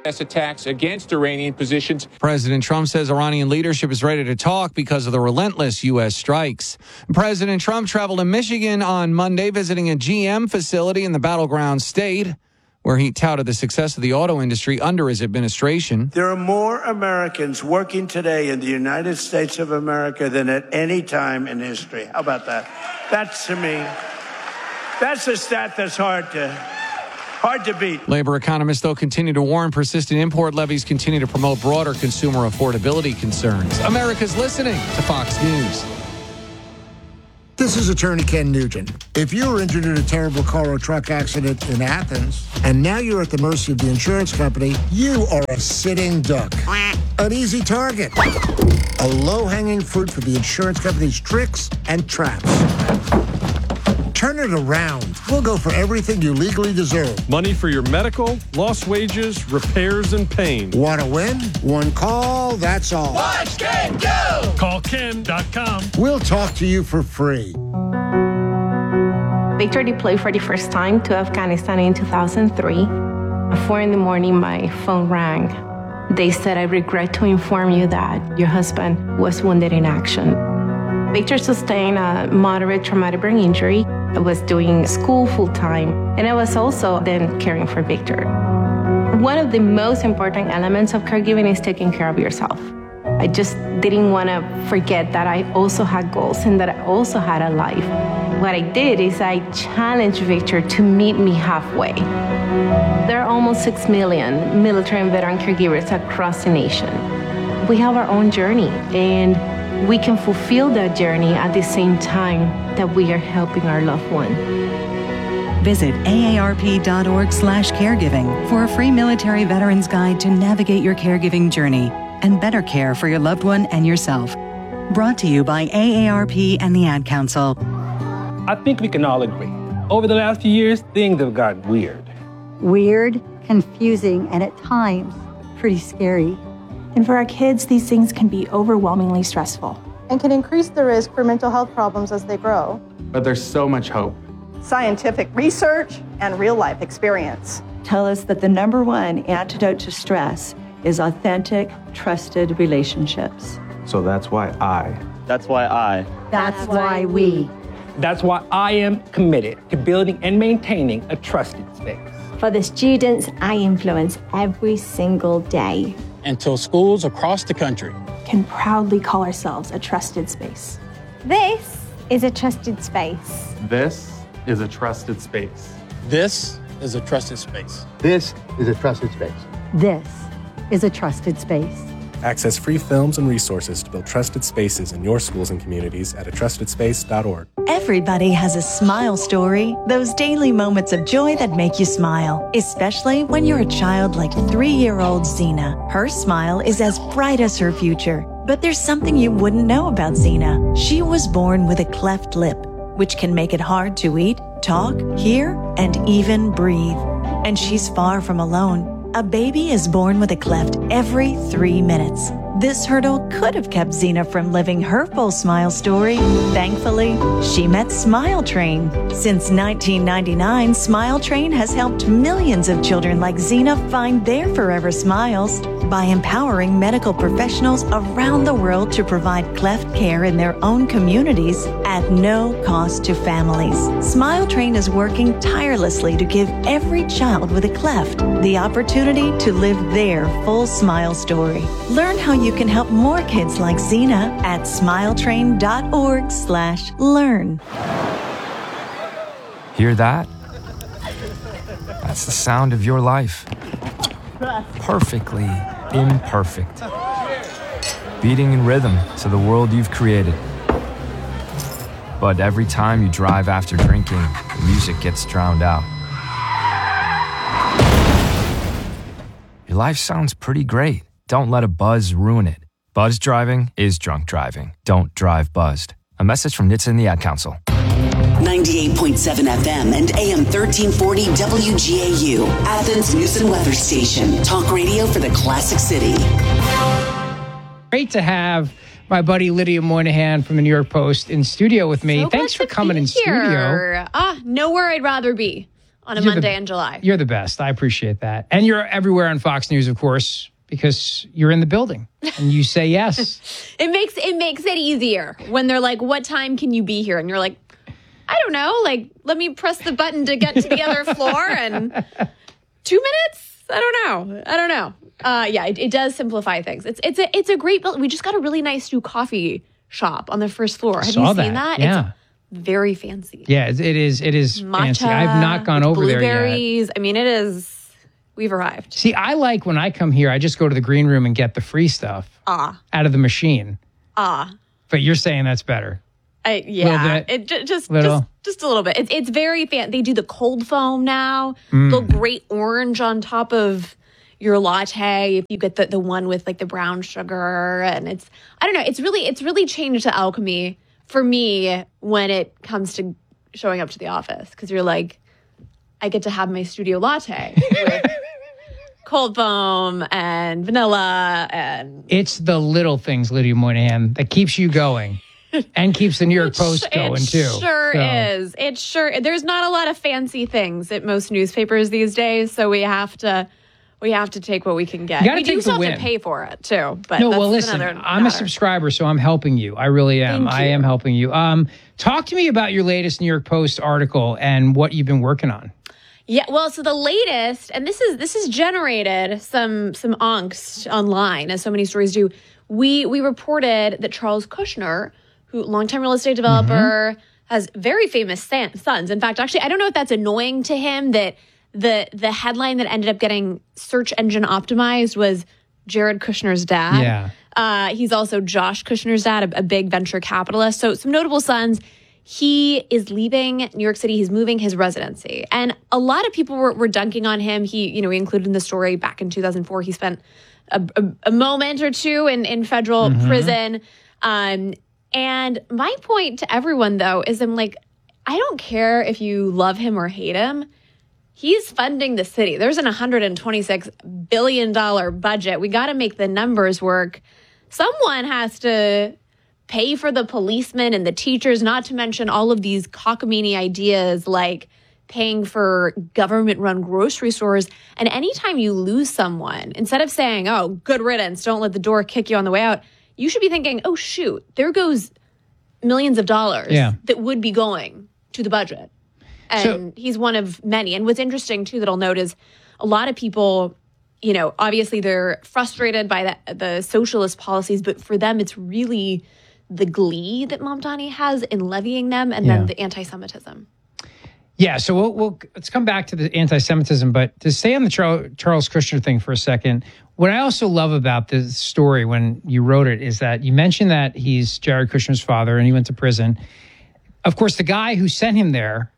attacks against Iranian positions. President Trump says Iranian leadership is ready to talk because of the relentless U.S. strikes. President Trump traveled to Michigan on Monday, visiting a GM facility in the battleground state, where he touted the success of the auto industry under his administration. There are more Americans working today in the United States of America than at any time in history. How about that? That's, to me, that's a stat that's hard to beat. Labor economists, though, continue to warn persistent import levies continue to promote broader consumer affordability concerns. America's listening to Fox News. This is Attorney Ken Nugent. If you were injured in a terrible car or truck accident in Athens, and now you're at the mercy of the insurance company, you are a sitting duck. An easy target. A low-hanging fruit for the insurance company's tricks and traps. Turn it around. We'll go for everything you legally deserve. Money for your medical, lost wages, repairs, and pain. Want to win? One call, that's all. Watch Ken go! Call Ken.com. We'll talk to you for free. Victor deployed for the first time to Afghanistan in 2003. At 4 a.m, my phone rang. They said, "I regret to inform you that your husband was wounded in action." Victor sustained a moderate traumatic brain injury. I was doing school full-time, and I was also then caring for Victor. One of the most important elements of caregiving is taking care of yourself. I just didn't want to forget that I also had goals and that I also had a life. What I did is I challenged Victor to meet me halfway. There are almost 6 million military and veteran caregivers across the nation. We have our own journey, and we can fulfill that journey at the same time that we are helping our loved one. Visit aarp.org/caregiving for a free military veterans guide to navigate your caregiving journey and better care for your loved one and yourself. Brought to you by AARP and the Ad Council. I think we can all agree. Over the last few years, things have gotten weird. Weird, confusing, and at times, pretty scary. And for our kids, these things can be overwhelmingly stressful and can increase the risk for mental health problems as they grow. But there's so much hope. Scientific research and real-life experience tell us that the number one antidote to stress is authentic, trusted relationships. So that's why I. That's why we. That's why I am committed to building and maintaining a trusted space. For the students I influence every single day. Until schools across the country can proudly call ourselves a trusted space. This is a trusted space. This is a trusted space. This is a trusted space. This is a trusted space. This is a trusted space. Access free films and resources to build trusted spaces in your schools and communities at atrustedspace.org. Everybody has a smile story, those daily moments of joy that make you smile, especially when you're a child like 3-year-old Zena. Her smile is as bright as her future. But there's something you wouldn't know about Zena. She was born with a cleft lip, which can make it hard to eat, talk, hear, and even breathe. And she's far from alone. A baby is born with a cleft every 3 minutes. This hurdle could have kept Zena from living her full smile story. Thankfully, she met Smile Train. Since 1999, Smile Train has helped millions of children like Zena find their forever smiles by empowering medical professionals around the world to provide cleft care in their own communities at no cost to families. Smile Train is working tirelessly to give every child with a cleft the opportunity to live their full smile story. Learn how you can help more kids like Zena at smiletrain.org/learn. Hear that? That's the sound of your life. Perfectly imperfect. Beating in rhythm to the world you've created. But every time you drive after drinking, the music gets drowned out. Your life sounds pretty great. Don't let a buzz ruin it. Buzz driving is drunk driving. Don't drive buzzed. A message from NHTSA and the Ad Council. 98.7 FM and AM 1340 WGAU, Athens News and Weather Station. Talk radio for the Classic City. Great to have my buddy Lydia Moynihan from the New York Post in studio with me. So Thanks for coming in studio. Nowhere I'd rather be. on a Monday in July. You're the best. I appreciate that. And you're everywhere on Fox News, of course, because you're in the building and you say yes. It makes it easier when they're like, what time can you be here? And you're like, I don't know. Like, let me press the button to get to the other floor and 2 minutes? I don't know. Yeah, it does simplify things. It's a great building. We just got a really nice new coffee shop on the first floor. Have you seen that? Yeah. It's very fancy. Yeah, it is Matcha, fancy. I've not gone over there yet. Blueberries. I mean, it is. We've arrived. See, I like when I come here, I just go to the green room and get the free stuff out of the machine. But you're saying that's better. Yeah, it just a little bit. It's very fancy. They do the cold foam now. The great orange on top of your latte. If you get the one with like the brown sugar, and I don't know. It's really changed the alchemy for me when it comes to showing up to the office, because you're like, I get to have my studio latte with cold foam and vanilla, and it's the little things, Lydia Moynihan, that keeps you going. And keeps the New York Post going, too. Is. It sure. There's not a lot of fancy things at most newspapers these days, so we have to take what we can get. We do still have to pay for it, too. But no, well, listen, I'm a subscriber, so I'm helping you. I really am. I am helping you. Talk to me about your latest New York Post article and what you've been working on. Yeah, well, so the latest, and this has generated some angst online, as so many stories do. We reported that Charles Kushner, who longtime real estate developer, has very famous sons. In fact, actually, I don't know if that's annoying to him that the headline that ended up getting search engine optimized was Jared Kushner's dad. Yeah. He's also Josh Kushner's dad, a big venture capitalist. So some notable sons. He is leaving New York City. He's moving his residency. And a lot of people were dunking on him. He included in the story back in 2004, he spent a moment or two in federal prison. And my point to everyone, though, is I'm like, I don't care if you love him or hate him. He's funding the city. There's an $126 billion budget. We got to make the numbers work. Someone has to pay for the policemen and the teachers, not to mention all of these cockamamie ideas like paying for government-run grocery stores. And anytime you lose someone, instead of saying, oh, good riddance, don't let the door kick you on the way out, you should be thinking, oh, shoot, there goes millions of dollars that would be going to the budget. And he's one of many. And what's interesting, too, that I'll note is a lot of people, obviously they're frustrated by the socialist policies, but for them, it's really the glee that Mamdani has in levying them, and then the anti-Semitism. Yeah, so we'll let's come back to the anti-Semitism, but to stay on the Charles Kushner thing for a second, what I also love about this story when you wrote it is that you mentioned that he's Jared Kushner's father and he went to prison. Of course, the guy who sent him there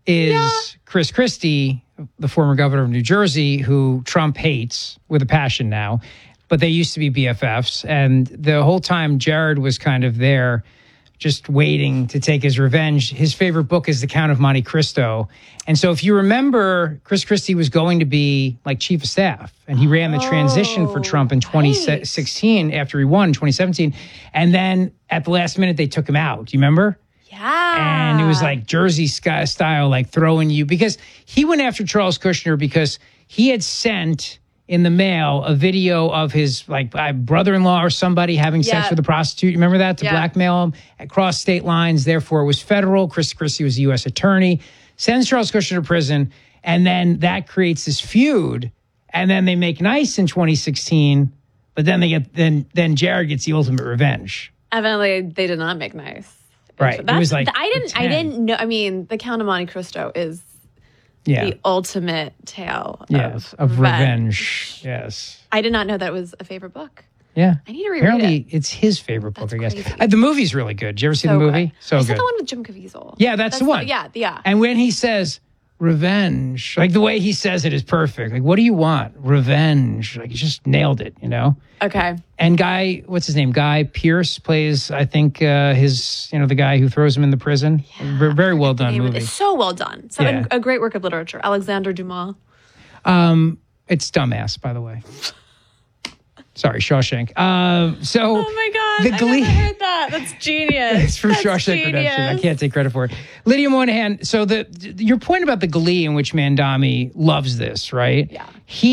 is Chris Christie, the former governor of New Jersey, who Trump hates with a passion now, but they used to be BFFs. And the whole time Jared was kind of there just waiting to take his revenge. His favorite book is The Count of Monte Cristo. And so if you remember, Chris Christie was going to be like chief of staff, and he ran the transition for Trump in 2016 after he won in 2017. And then at the last minute, they took him out. Do you remember? Yeah. And it was like Jersey style, like throwing you, because he went after Charles Kushner because he had sent in the mail a video of his brother-in-law or somebody having sex with a prostitute. You remember that? To blackmail him across state lines. Therefore, it was federal. Chris Christie was a U.S. attorney. Sends Charles Kushner to prison. And then that creates this feud. And then they make nice in 2016. But then then Jared gets the ultimate revenge. Evidently, they did not make nice. Right. It was like I didn't know. I mean, The Count of Monte Cristo is the ultimate tale of revenge. Yes. I did not know that was a favorite book. Yeah. I need to reread Apparently, it's his favorite book, I guess. The movie's really good. Did you ever see the movie? Good. I saw the one with Jim Caviezel. Yeah, that's the one. Yeah. And when he says revenge, like the way he says it is perfect. Like, what do you want? Revenge. Like, he just nailed it, Okay. And Guy, what's his name? Guy Pearce plays, I think, the guy who throws him in the prison. Yeah, very well done movie. It's so well done. A great work of literature. Alexander Dumas. It's dumbass, by the way. Sorry, Shawshank. Oh my God. The Glee. I never heard that. That's genius. It's from Shawshank Redemption. I can't take credit for it. Lydia Moynihan, so your point about the glee in which Mamdani loves this, right? Yeah.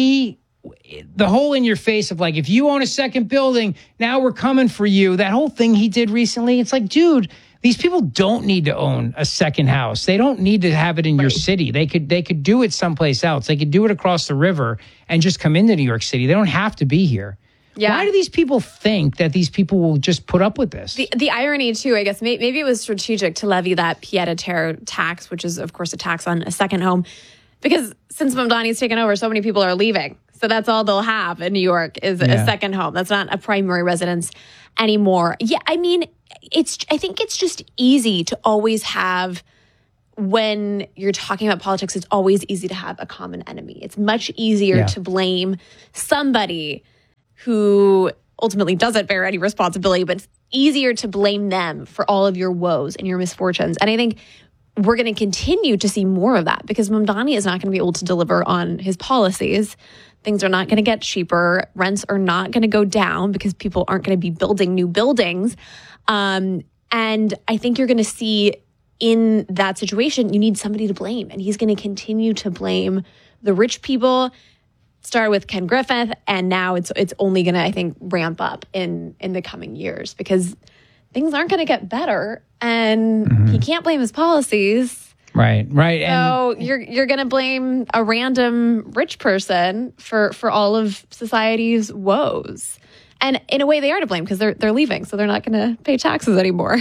The whole in your face of like, if you own a second building, now we're coming for you. That whole thing he did recently, it's like, dude, these people don't need to own a second house. They don't need to have it in your city. They could do it someplace else. They could do it across the river and just come into New York City. They don't have to be here. Yeah. Why do these people think that these people will just put up with this? The irony, too, I guess, maybe it was strategic to levy that pied-à-terre tax, which is, of course, a tax on a second home, because since Mamdani's taken over, so many people are leaving. So that's all they'll have in New York is a second home. That's not a primary residence anymore. Yeah, I mean, I think it's just easy to always have, when you're talking about politics, it's always easy to have a common enemy. It's much easier to blame somebody who ultimately doesn't bear any responsibility, but it's easier to blame them for all of your woes and your misfortunes. And I think we're going to continue to see more of that because Mamdani is not going to be able to deliver on his policies. Things are not going to get cheaper. Rents are not going to go down because people aren't going to be building new buildings. And I think you're going to see in that situation, you need somebody to blame. And he's going to continue to blame the rich people. Started with Ken Griffith, and now it's only going to, I think, ramp up in the coming years because things aren't going to get better, and he can't blame his policies. Right. So you're going to blame a random rich person for all of society's woes, and in a way, they are to blame because they're leaving, so they're not going to pay taxes anymore.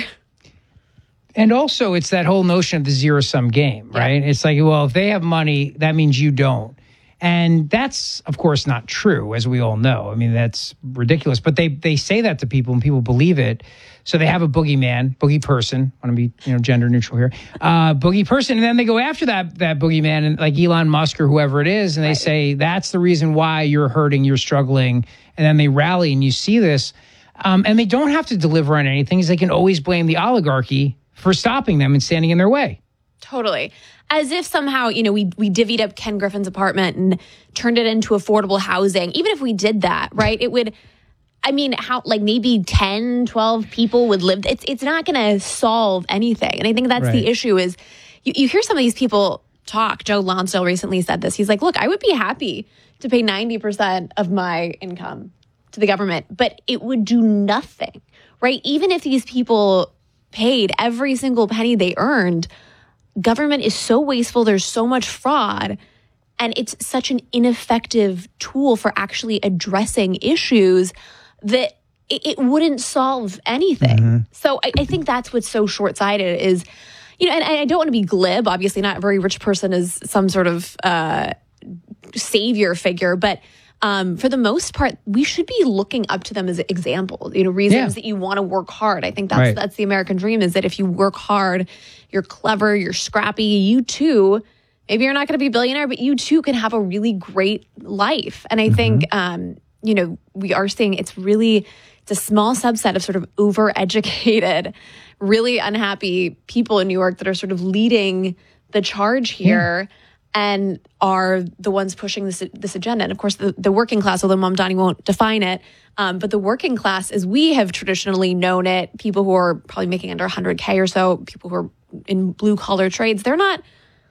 And also, it's that whole notion of the zero-sum game, right? It's like, well, if they have money, that means you don't. And that's, of course, not true, as we all know. I mean, that's ridiculous. But they say that to people, and people believe it. So they have a boogie person. I want to be gender neutral here. Boogie person, and then they go after that boogeyman, and like Elon Musk or whoever it is, and they say that's the reason why you're hurting, you're struggling, and then they rally, and you see this, and they don't have to deliver on anything. They can always blame the oligarchy for stopping them and standing in their way. Totally. As if somehow, we divvied up Ken Griffin's apartment and turned it into affordable housing. Even if we did that, right? It would, maybe 10, 12 people would live. It's not going to solve anything. And I think that's the issue is you hear some of these people talk. Joe Lonsdale recently said this. He's like, look, I would be happy to pay 90% of my income to the government, but it would do nothing, right? Even if these people paid every single penny they earned, government is so wasteful. There's so much fraud. And it's such an ineffective tool for actually addressing issues that it wouldn't solve anything. So I think that's what's so short-sighted is, and I don't want to be glib. Obviously, not every rich person is some sort of savior figure. But for the most part, we should be looking up to them as examples, reasons that you want to work hard. I think that's the American dream is that if you work hard, you're clever, you're scrappy, you too, maybe you're not going to be a billionaire, but you too can have a really great life. And I think, we are seeing it's a small subset of sort of overeducated, really unhappy people in New York that are sort of leading the charge here. And are the ones pushing this agenda. And of course, the working class, although Mamdani won't define it, but the working class, as we have traditionally known it, people who are probably making under 100K or so, people who are in blue-collar trades, they're not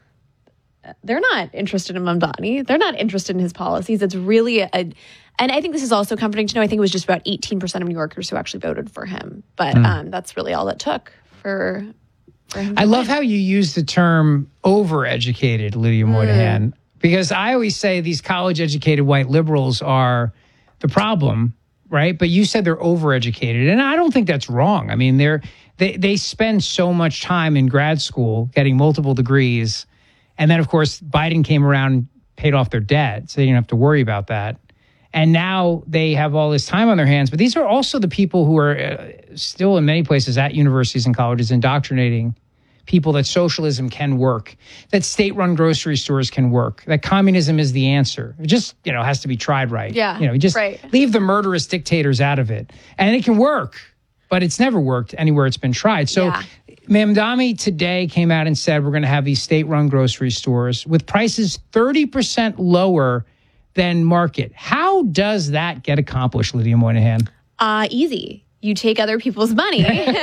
interested in Mamdani. They're not interested in his policies. It's really and I think this is also comforting to know, I think it was just about 18% of New Yorkers who actually voted for him. But that's really all it took for him. I love how you use the term overeducated, Lydia Moynihan, because I always say these college-educated white liberals are the problem, right? But you said they're overeducated, and I don't think that's wrong. I mean, they spend so much time in grad school getting multiple degrees, and then, of course, Biden came around and paid off their debt, so they didn't have to worry about that. And now they have all this time on their hands. But these are also the people who are still in many places at universities and colleges indoctrinating people that socialism can work, that state-run grocery stores can work, that communism is the answer. It just, has to be tried right. Yeah, you just leave the murderous dictators out of it. And it can work, but it's never worked anywhere it's been tried. So Mamdani today came out and said we're going to have these state-run grocery stores with prices 30% lower than market. How does that get accomplished, Lydia Moynihan? Easy. you take other people's money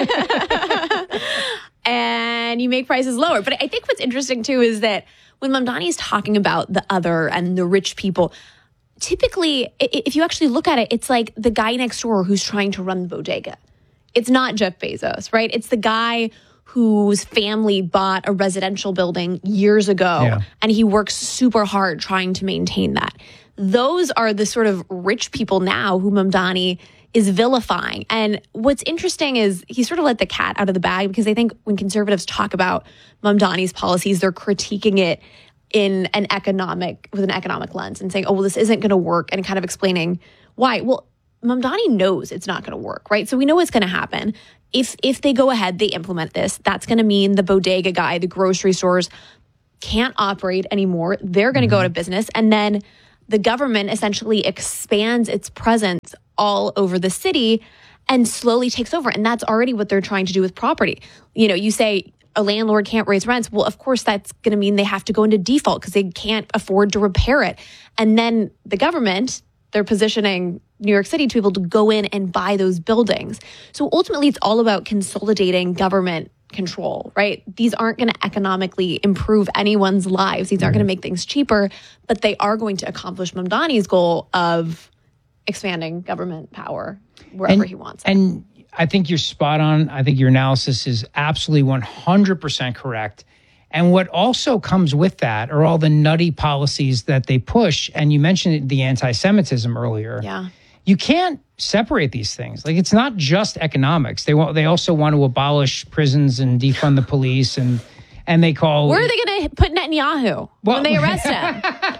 and you make prices lower. But I think what's interesting too is that when Mamdani is talking about the other and the rich people, typically, if you actually look at it, it's like the guy next door who's trying to run the bodega. It's not Jeff Bezos, right? It's the guy whose family bought a residential building years ago, and he works super hard trying to maintain that. Those are the sort of rich people now who Mamdani is vilifying. And what's interesting is he sort of let the cat out of the bag, because I think when conservatives talk about Mamdani's policies, they're critiquing it with an economic lens and saying, oh, well, this isn't going to work, and kind of explaining why. Well, Mamdani knows it's not going to work, right? So we know what's going to happen. If they go ahead, they implement this, that's going to mean the bodega guy, the grocery stores can't operate anymore. They're going to go out of business. And then the government essentially expands its presence all over the city and slowly takes over. And that's already what they're trying to do with property. You know, you say a landlord can't raise rents. Well, of course, that's going to mean they have to go into default because they can't afford to repair it. And then the government, they're positioning New York City to be able to go in and buy those buildings. So ultimately, it's all about consolidating government control, right? These aren't going to economically improve anyone's lives. These aren't going to make things cheaper, but they are going to accomplish Mamdani's goal of expanding government power wherever he wants. And I think you're spot on. I think your analysis is absolutely 100% correct. And what also comes with that are all the nutty policies that they push. And you mentioned the anti-Semitism earlier. Yeah. You can't separate these things. Like, it's not just economics. They also want to abolish prisons and defund the police, and they call. Where are they going to put Netanyahu when they arrest him?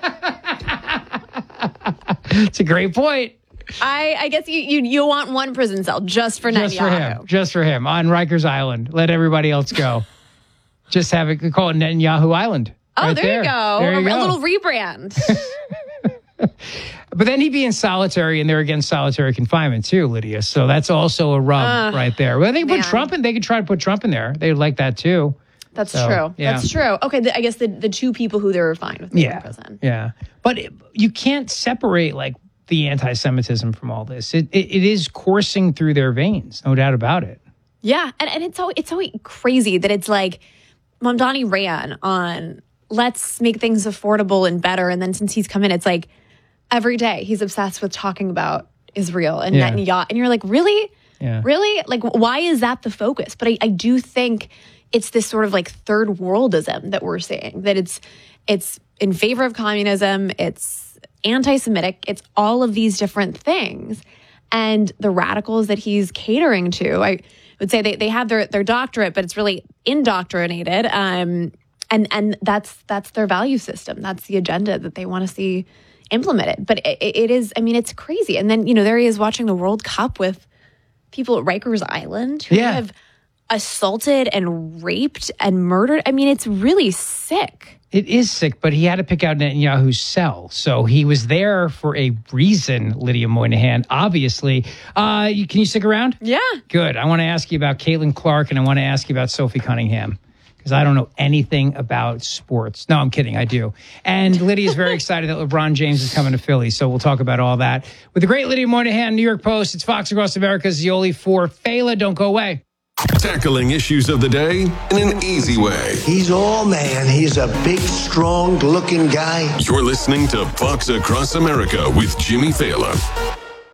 It's a great point. I guess you want one prison cell just for Netanyahu. Just for him on Rikers Island. Let everybody else go. Just have it, call it Netanyahu Island. Oh, right there you go. There you a go. little rebrand. But then he'd be in solitary, and they're against solitary confinement too, Lydia. So that's also a rub right there. Well, they put Trump in. They could try to put Trump in there. They would like that too. That's true. Yeah. That's true. Okay, I guess the two people who they were fine with being in prison. Yeah, but you can't separate like the anti-Semitism from all this. It is coursing through their veins, no doubt about it. Yeah, and it's so crazy that it's like Mamdani ran on let's make things affordable and better, and then since he's come in, it's like every day he's obsessed with talking about Israel and Netanyahu, and you're like, really? Yeah. Really? Like, why is that the focus? But I do think it's this sort of like third worldism that we're seeing, that it's in favor of communism, it's anti-Semitic, it's all of these different things. And the radicals that he's catering to, I would say they have their doctorate, but it's really indoctrinated. And that's their value system. That's the agenda that they want to see implemented. But it is, I mean, it's crazy. And then, there he is watching the World Cup with people at Rikers Island who have assaulted and raped and murdered. I mean, it's really sick. It is sick, but he had to pick out Netanyahu's cell. So he was there for a reason, Lydia Moynihan, obviously. Can you stick around? Yeah. Good. I want to ask you about Caitlin Clark, and I want to ask you about Sophie Cunningham, because I don't know anything about sports. No, I'm kidding. I do. And Lydia's very excited that LeBron James is coming to Philly. So we'll talk about all that with the great Lydia Moynihan, New York Post. It's Fox Across America's Zioli for Fela. Don't go away. Tackling issues of the day in an easy way. He's all man. He's a big, strong-looking guy. You're listening to Fox Across America with Jimmy Fela.